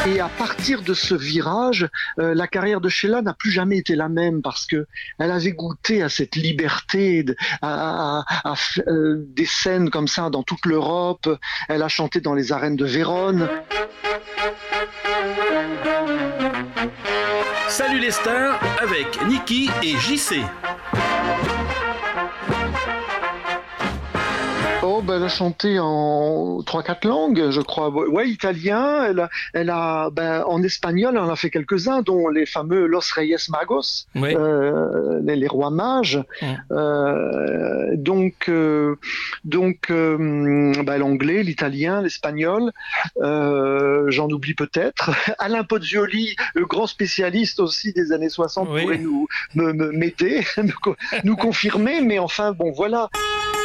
Et à partir de ce virage, la carrière de Sheila n'a plus jamais été la même parce que elle avait goûté à cette liberté, des scènes comme ça dans toute l'Europe. Elle a chanté dans les arènes de Vérone. Salut les stars avec Niki et JC. Oh, ben elle a chanté en 3-4 langues, je crois. Ouais, italien. En espagnol, elle en a fait quelques-uns, dont les fameux Los Reyes Magos, Oui. les rois mages. L'anglais, l'italien, l'espagnol. J'en oublie peut-être. Alain Pozzioli, le grand spécialiste aussi des années 60, Oui. pourrait m'aider, nous confirmer. Mais enfin, bon, voilà.